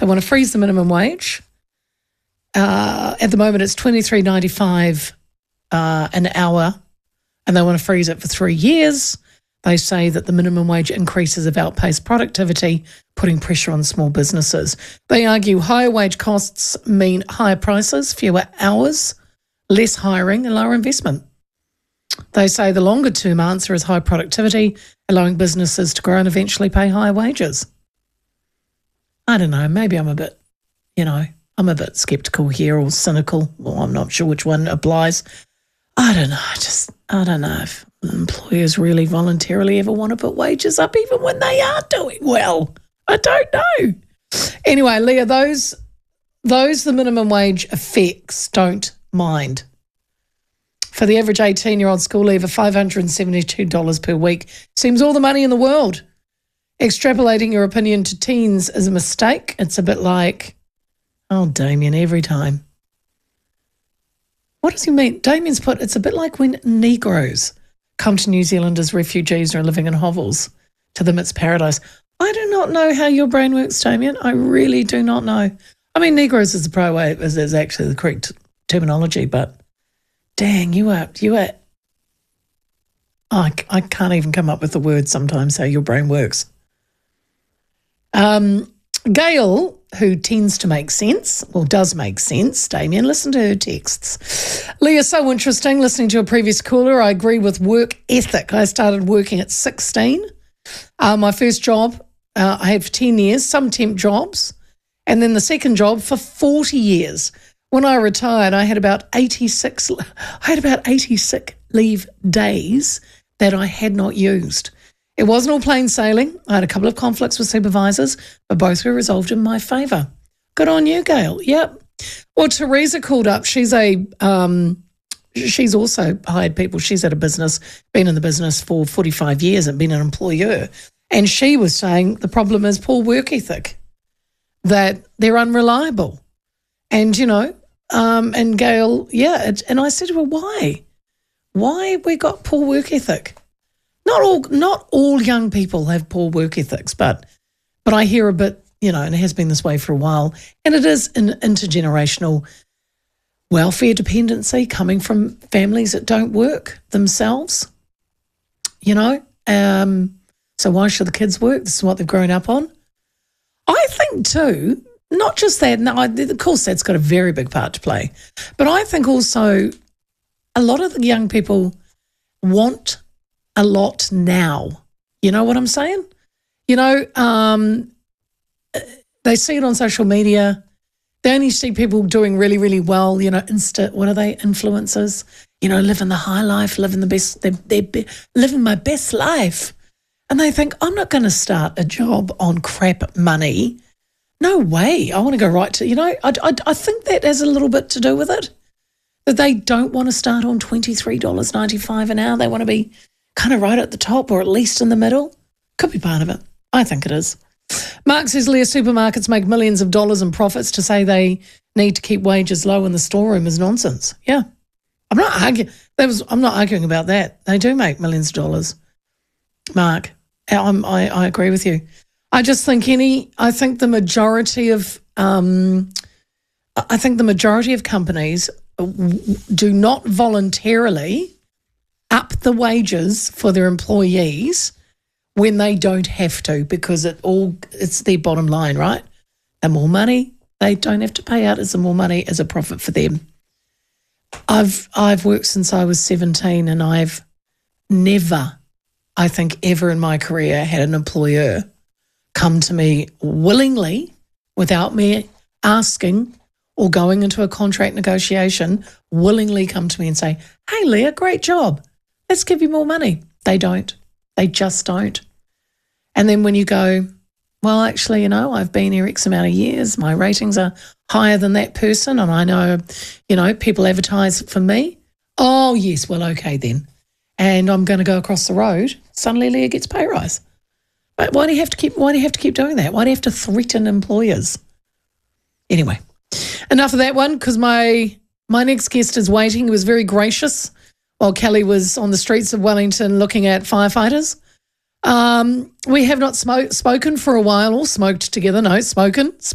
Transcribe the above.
They want to freeze the minimum wage. At the moment, it's $23.95 an hour, and they want to freeze it for 3 years. They say that the minimum wage increases have outpaced productivity, putting pressure on small businesses. They argue higher wage costs mean higher prices, fewer hours, less hiring and lower investment. They say the longer term answer is high productivity, allowing businesses to grow and eventually pay higher wages. I don't know, maybe I'm a bit sceptical here or cynical. Well, I'm not sure which one applies. I don't know if employers really voluntarily ever want to put wages up even when they are doing well. I don't know. Anyway, Leah, those the minimum wage affects don't mind. For the average 18-year-old school leaver, $572 per week seems all the money in the world. Extrapolating your opinion to teens is a mistake. It's a bit like, oh, Damien, every time. What does he mean? Damien's put, it's a bit like when Negroes come to New Zealand as refugees or living in hovels. To them, it's paradise. I do not know how your brain works, Damien. I really do not know. I mean, Negroes is the pro way, is actually the correct terminology, but dang, you are. I can't even come up with the word sometimes how your brain works. Gail, who tends to make sense, or does make sense, Damien, listen to her texts. Leah, so interesting, listening to a previous caller. I agree with work ethic. I started working at 16. My first job I had for 10 years, some temp jobs, and then the second job for 40 years. When I retired, I had about 86 leave days that I had not used. It wasn't all plain sailing. I had a couple of conflicts with supervisors, but both were resolved in my favour. Good on you, Gail. Yep. Well, Teresa called up. She's also hired people. She's had a business, been in the business for 45 years and been an employer. And she was saying the problem is poor work ethic, that they're unreliable. And, and Gail, and I said to her, why? Why have we got poor work ethic? Not all young people have poor work ethics, but I hear a bit, and it has been this way for a while, and it is an intergenerational welfare dependency coming from families that don't work themselves, so why should the kids work? This is what they've grown up on. I think too, not just that, no, of course that's got a very big part to play, but I think also a lot of the young people want a lot now. You know what I'm saying? They see it on social media. They only see people doing really, really well, what are they, influencers? Living the high life, living the best, they're living my best life. And they think, I'm not going to start a job on crap money. No way. I want to go right to, I think that has a little bit to do with it, that they don't want to start on $23.95 an hour. They want to be kind of right at the top or at least in the middle. Could be part of it. I think it is. Mark says, Leah, supermarkets make millions of dollars in profits. To say they need to keep wages low in the storeroom is nonsense. Yeah. I'm not arguing about that. They do make millions of dollars. Mark, I agree with you. I just think I think the majority of companies do not voluntarily up the wages for their employees when they don't have to, because it's their bottom line, right? The more money they don't have to pay out, is the more money as a profit for them. I've worked since I was 17, and I've never, I think, ever in my career had an employer come to me willingly, without me asking or going into a contract negotiation, willingly come to me and say, hey, Leah, great job. Let's give you more money. They don't. They just don't. And then when you go, well, actually, I've been here X amount of years, my ratings are higher than that person, and I know, people advertise for me. Oh, yes, well, okay then. And I'm going to go across the road. Suddenly Leah gets pay rise. But why do you have to keep doing that? Why do you have to threaten employers? Anyway, enough of that one, because my next guest is waiting. He was very gracious while Kelly was on the streets of Wellington looking at firefighters. We have not spoken for a while, or smoked together. No, spoken.